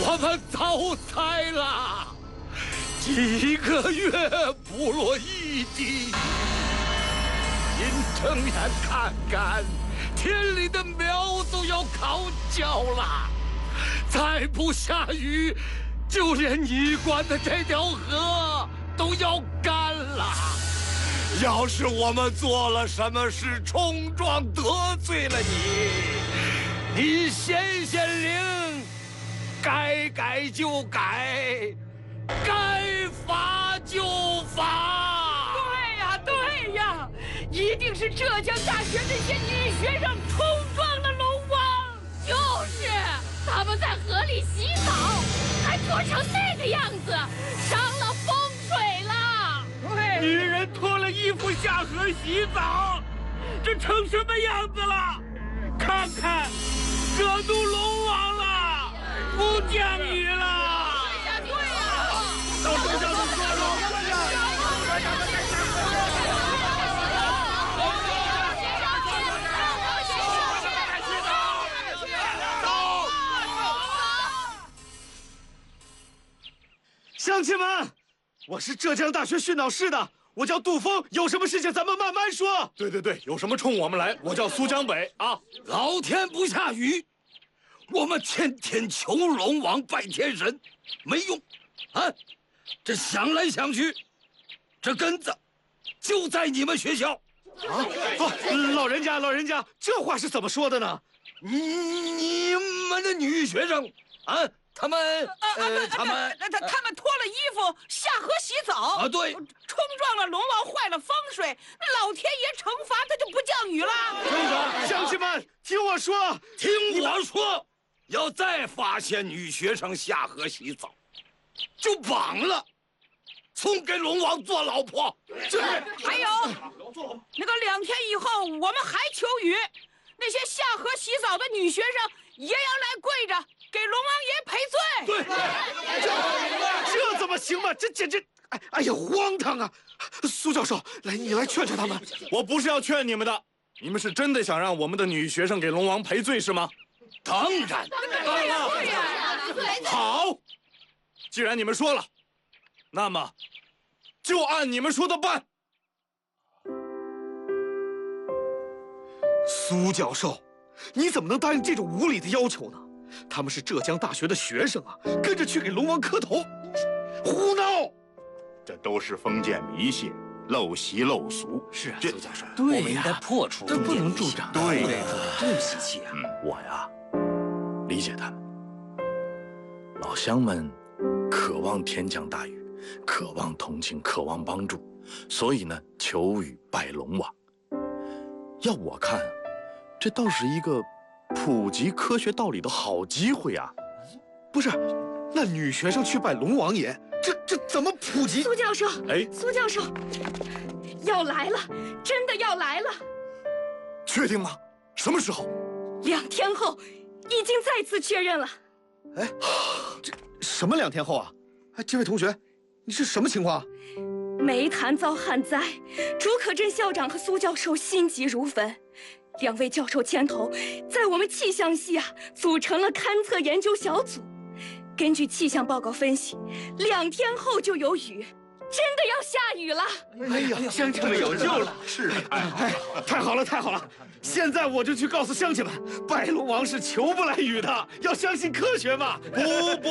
我们遭灾了，几个月不落一滴。您睁眼看看，田里的苗都要烤焦了，再不下雨，就连你管的这条河都要干了。要是我们做了什么事冲撞得罪了你显灵，该改就改，该罚就罚。 对呀，一定是浙江大学那些女学生冲撞了龙王。就是他们在河里洗澡，还做成那个样子，伤了风水了。 对，女人脱了衣服下河洗澡，这成什么样子了？看看，惹怒龙王了，不降雨了。 对呀， 到东江去做龙。 乡亲们，我是浙江大学训导室的，我叫杜峰，有什么事情咱们慢慢说。 对，有什么冲我们来。我叫苏江北啊。 老天不下雨，我们天天求龙王拜天神，没用，啊！这想来想去，这根子就在你们学校。 啊，老人家，这话是怎么说的呢？ 你们的女学生啊，他们脱了衣服下河洗澡啊，对， 冲撞了龙王，坏了风水，老天爷惩罚他就不降雨了。 就是乡亲们，听我说， 要再发现女学生下河洗澡，就绑了，送给龙王做老婆。 还有那个2天以后，我们还求雨，那些下河洗澡的女学生也要来跪着给龙王爷赔罪。 对，这怎么行嘛？这简直，哎呀，荒唐啊！苏教授，来，你来劝劝他们。 我不是要劝你们的，你们是真的想让我们的女学生给龙王赔罪是吗？ 当然。 好，既然你们说了，那么就按你们说的办。 苏教授，你怎么能答应这种无理的要求呢？他们是浙江大学的学生啊，跟着去给龙王磕头，胡闹！ 这都是封建迷信，陋习陋俗。 是啊， 这苏教授， 对呀， 我们应该破除， 这不能助长。 对呀，真喜气啊！ 我呀，理解他们。老乡们渴望天降大雨，渴望同情，渴望帮助，所以呢，求雨拜龙王。要我看，这倒是一个普及科学道理的好机会啊！ 不是，那女学生去拜龙王爷，这怎么普及？ 苏教授，苏教授，要来了，真的要来了！ 确定吗？什么时候 2天后，已经再次确认了。 哎，这什么2天后啊？哎，这位同学，你是什么情况？ 梅潭遭旱灾，竺可镇校长和苏教授心急如焚，2位教授牵头，在我们气象系组成了勘测研究小组。根据气象报告分析，2天后就有雨，真的要下雨了。 哎呀，乡亲们有救了！ 是啊， 太好了！现在我就去告诉乡亲们，拜龙王是求不来雨的，要相信科学嘛！ 不，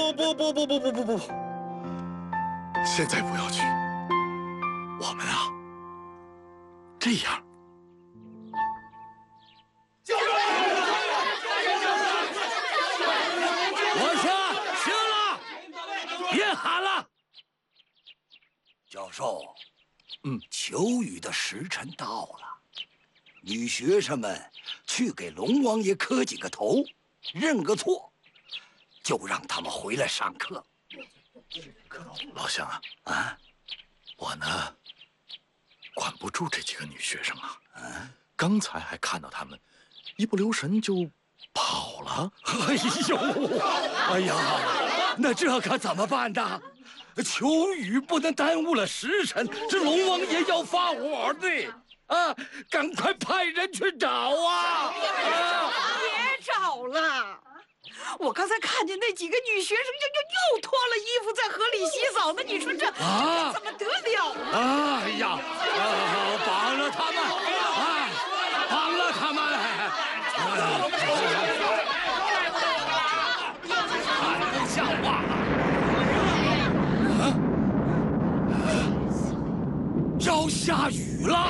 现在不要去。我们啊，这样。 我说行了，别喊了。教授，求雨的时辰到了，女学生们去给龙王爷磕几个头，认个错，就让他们回来上课。 老乡啊，我呢管不住这几个女学生啊，刚才还看到他们一不留神就跑了。 哎呀，那这可怎么办呢？求雨不能耽误了时辰，这龙王爷要发火的啊！赶快派人去找啊！ 别找了， 我刚才看见那几个女学生又脱了衣服在河里洗澡呢，你说这怎么得了啊？ 哎呀，帮了他们，帮了他们！太像话了！要下雨了！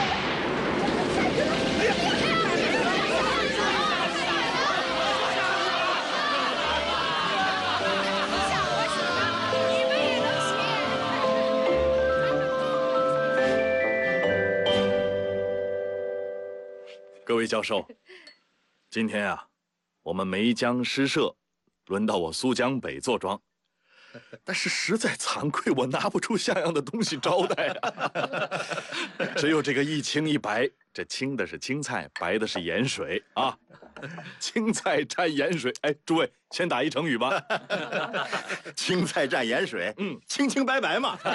各位教授，今天啊，我们梅江诗社轮到我苏江北坐庄，但是实在惭愧，我拿不出像样的东西招待啊。只有这个一青一白，这青的是青菜，白的是盐水啊。青菜蘸盐水，哎，诸位先打一成语吧。 青菜蘸盐水，清清白白嘛。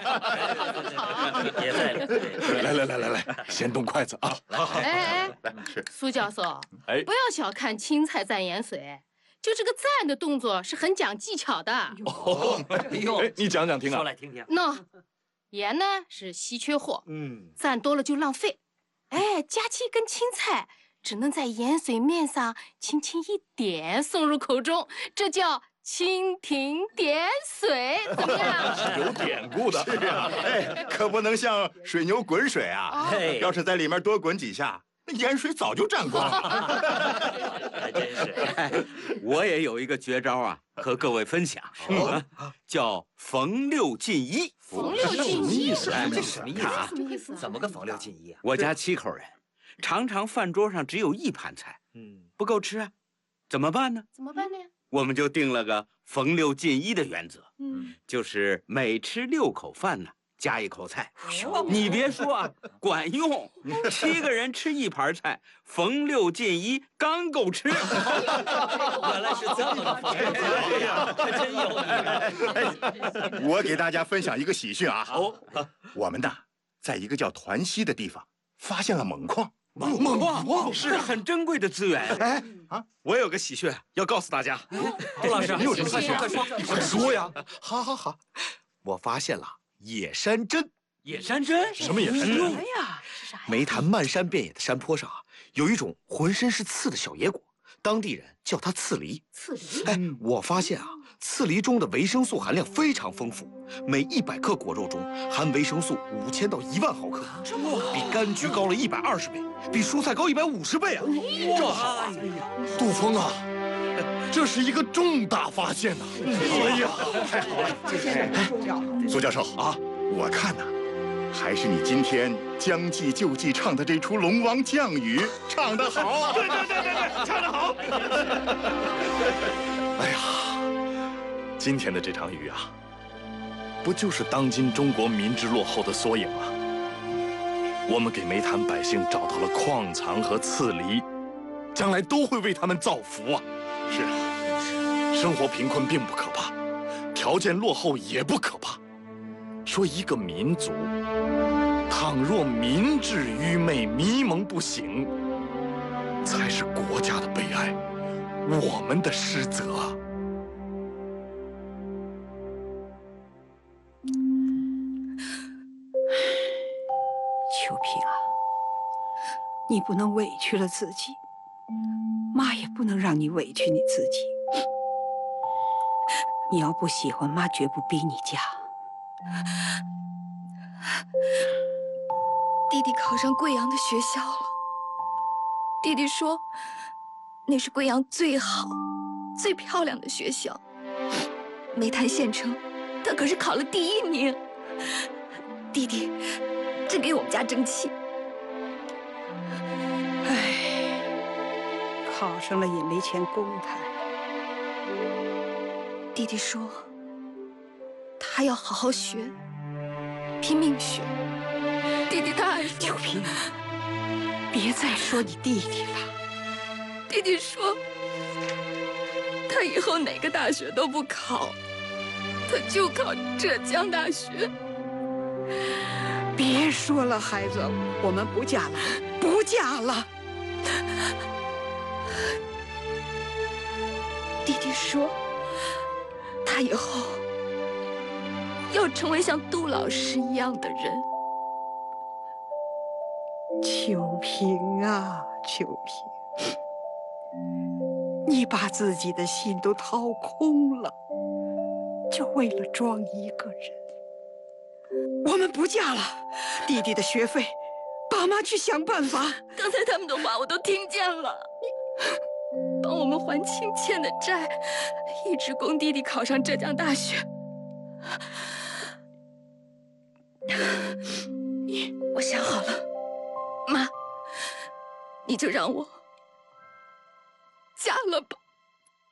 别在来，先动筷子啊！ 哎，苏教授，不要小看青菜蘸盐水，就这个蘸的动作是很讲技巧的。 你讲讲听啊。 说来听听。 那盐呢是稀缺货，蘸多了就浪费。哎，佳期跟青菜只能在盐水面上轻轻一点，送入口中，这叫蜻蜓点水，怎么样？ 是有典故的。 是啊，哎，可不能像水牛滚水啊！要是在里面多滚几下，那盐水早就蘸光了。 还真是。我也有一个绝招啊，和各位分享，叫逢六进一。 逢六进一， 这什么意思啊？ 什么意思？ 怎么个逢六进一啊？我家7口人，常常饭桌上只有1盘菜，不够吃啊，怎么办呢？ 怎么办呢？ 我们就定了个逢六进一的原则，就是每吃6口饭呢，加1口菜。你别说啊，管用，7个人吃1盘菜，逢六进一，刚够吃。原来是这么个方法，还真有理。 我给大家分享一个喜讯啊！我们呢，在一个叫团溪的地方发现了锰矿。 锰矿是很珍贵的资源。 哎我有个喜讯要告诉大家。 杜老师， 你有什么喜讯？ 快说， 快说呀！好，我发现了野山针。 野山针？ 什么野山针？ 什么呀？是啥呀？ 梅潭漫山遍野的山坡上啊，有一种浑身是刺的小野果，当地人叫它刺梨。 刺梨？ 哎，我发现啊，刺梨中的维生素含量非常丰富，每100克果肉中含维生素5000到1万毫克，比柑橘高了120倍，比蔬菜高150倍啊！这么好啊！ 杜峰啊，这是一个重大发现呐！ 哎呀，太好了！ 苏教授啊，我看呐，还是你今天将计就计唱的这出《龙王降雨》唱得好啊！ 对，唱得好！ 哎呀，今天的这场雨啊，不就是当今中国民智落后的缩影吗？我们给梅潭百姓找到了矿藏和刺梨，将来都会为他们造福啊！ 是啊， 生活贫困并不可怕，条件落后也不可怕。说一个民族，倘若民智愚昧、迷蒙不醒，才是国家的悲哀，我们的失责啊！ 秋萍啊，你不能委屈了自己，妈也不能让你委屈你自己。你要不喜欢，妈绝不逼你嫁。 弟弟考上贵阳的学校了。弟弟说，那是贵阳最好、最漂亮的学校。梅潭县城，他可是考了第1名。弟弟真给我们家争气。 唉，考上了也没钱供他。 弟弟说，他要好好学，拼命学。弟弟他还说， 秋萍，别再说你弟弟了。 弟弟说，他以后哪个大学都不考，他就考浙江大学。 别说了，孩子，我们不嫁了，不嫁了。 弟弟说，他以后要成为像杜老师一样的人。 秋萍啊，秋萍，你把自己的心都掏空了，就为了装一个人。我们不嫁了，弟弟的学费，爸妈去想办法。 刚才他们的话我都听见了，帮我们还清欠的债，一直供弟弟考上浙江大学。我想好了，妈，你就让我嫁了吧。